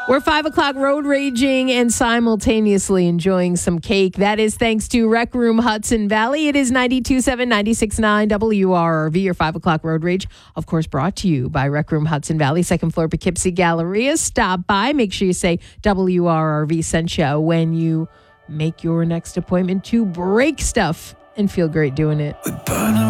We're 5 o'clock road raging and simultaneously enjoying some cake. That is thanks to Rec Room Hudson Valley. It is 92.7, 96.9 WRRV, your 5 o'clock road rage. Of course, brought to you by Rec Room Hudson Valley, second floor Poughkeepsie Galleria. Stop by. Make sure you say WRRV sent you when you make your next appointment to break stuff and feel great doing it.